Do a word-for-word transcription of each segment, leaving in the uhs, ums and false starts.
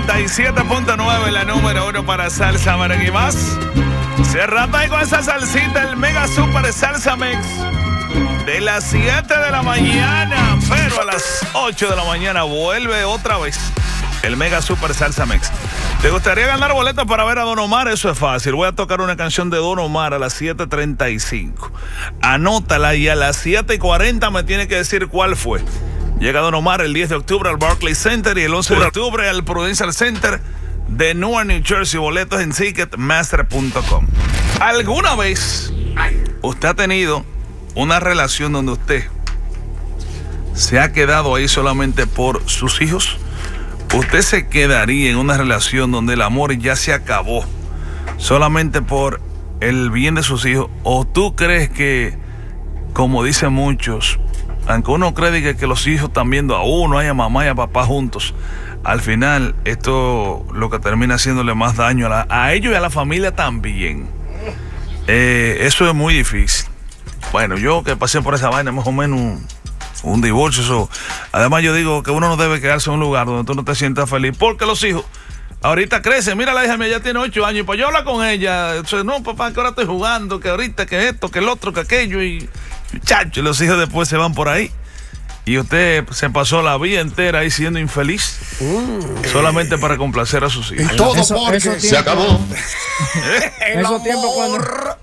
noventa y siete punto nueve, la número uno para salsa, merengue y más. Cerrando ahí con esa salsita, el Mega Super Salsa Mix. De las siete de la mañana, pero a las ocho de la mañana vuelve otra vez el Mega Super Salsa Mix. ¿Te gustaría ganar boletos para ver a Don Omar? Eso es fácil. Voy a tocar una canción de Don Omar a las siete treinta y cinco. Anótala y a las siete cuarenta me tiene que decir cuál fue. Llega Don Omar el diez de octubre al Barclays Center y el once de octubre al Prudential Center de Newark, New Jersey. Boletos en ticketmaster punto com. ¿Alguna vez usted ha tenido una relación donde usted se ha quedado ahí solamente por sus hijos? ¿Usted se quedaría en una relación donde el amor ya se acabó solamente por el bien de sus hijos? ¿O tú crees que, como dicen muchos, aunque uno cree que, que los hijos están viendo a uno, a mamá y a papá juntos, al final esto lo que termina haciéndole más daño a, la, a ellos y a la familia también? Eh, eso es muy difícil. Bueno, yo que pasé por esa vaina más o menos un, un divorcio, eso. Además yo digo que uno no debe quedarse en un lugar donde tú no te sientas feliz, porque los hijos ahorita crecen. Mira, la hija mía ya tiene ocho años y pues yo hablo con ella. Entonces, no, papá, que ahora estoy jugando, que ahorita, que esto, que el otro, que aquello. Y muchachos, los hijos después se van por ahí. Y usted se pasó la vida entera ahí siendo infeliz, mm. solamente para complacer a sus hijos. Y todo eso, porque eso se acabó. Esos tiempos cuando,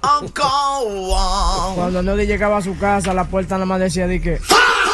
cuando no le llegaba a su casa, la puerta nada más decía de que...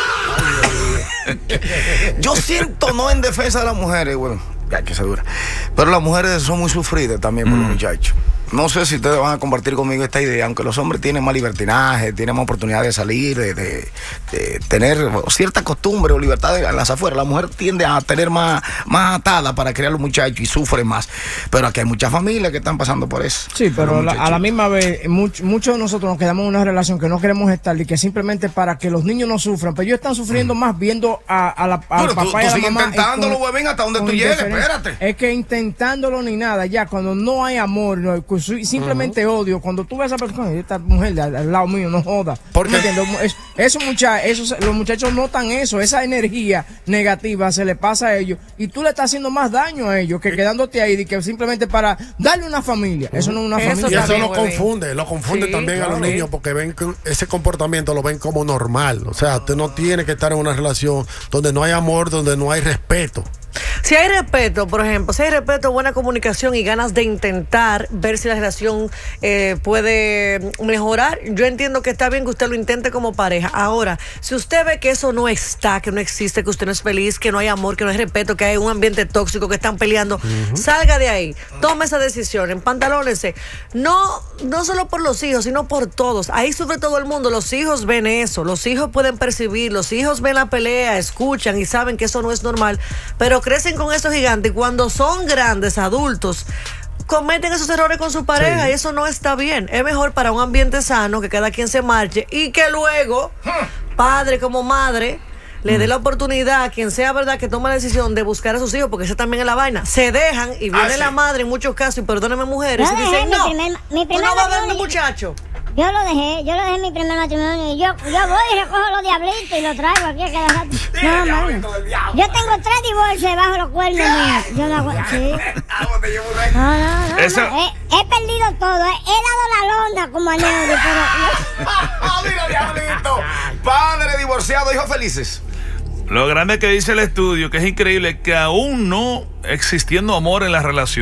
Yo siento, no en defensa de las mujeres, bueno, ya que se dura, pero las mujeres son muy sufridas también por mm. los muchachos. No sé si ustedes van a compartir conmigo esta idea, aunque los hombres tienen más libertinaje, tienen más oportunidad de salir, de, de, de tener cierta costumbre o libertad en las afueras. La mujer tiende a tener más, más atada para criar a los muchachos y sufre más. Pero aquí hay muchas familias que están pasando por eso. Sí, pero la, a la misma vez, much, muchos de nosotros nos quedamos en una relación que no queremos estar y que simplemente para que los niños no sufran. Pero ellos están sufriendo mm. más viendo a, a la, al pero papá tú, y a tú la mamá. intentándolo, huevín, hasta donde tú llegues, espérate. Es que intentándolo ni nada, ya cuando no hay amor, no, simplemente uh-huh. odio. Cuando tú ves a esa persona, esta mujer al, al lado mío, no joda. ¿Por qué? Es, eso, mucha, eso, los muchachos notan eso, esa energía negativa se le pasa a ellos y tú le estás haciendo más daño a ellos que quedándote ahí y que simplemente para darle una familia. Uh-huh. Eso no es una eso familia. Y eso lo confunde, lo confunde sí, también claro. a los niños porque ven que ese comportamiento lo ven como normal. O sea, usted no tiene que estar en una relación donde no hay amor, donde no hay respeto. Si hay respeto, por ejemplo, si hay respeto, buena comunicación y ganas de intentar ver si la relación eh, puede mejorar, yo entiendo que está bien que usted lo intente como pareja. Ahora, si usted ve que eso no está, que no existe, que usted no es feliz, que no hay amor, que no hay respeto, que hay un ambiente tóxico, que están peleando, uh-huh. salga de ahí, tome esa decisión, empantalónese. No, no solo por los hijos, sino por todos. Ahí sufre todo el mundo. Los hijos ven eso, los hijos pueden percibir, los hijos ven la pelea, escuchan y saben que eso no es normal, pero crecen con esos gigantes y cuando son grandes, adultos, cometen esos errores con su pareja sí. y eso no está bien. Es mejor para un ambiente sano que cada quien se marche y que luego, padre como madre, le dé la oportunidad a quien sea verdad que tome la decisión de buscar a sus hijos, porque esa también es la vaina. Se dejan y viene ah, sí. la madre en muchos casos, y perdónenme mujeres, yo y dicen, no, mi primer, mi tú no vas a ver mi muchacho. Yo lo dejé, yo lo dejé en mi primer matrimonio y yo, yo voy y recojo los diablitos y los traigo aquí a cada rato. No, man. Yo tengo tres divorcios debajo de los cuernos míos. Yo no hago, sí. No, no, no. Eso... no. He, he perdido todo. He, he dado la londa como a Neudi, pero... Mira, diablito. Padre divorciado, hijos felices. Lo grande que dice el estudio, que es increíble, que aún no existiendo amor en la relación,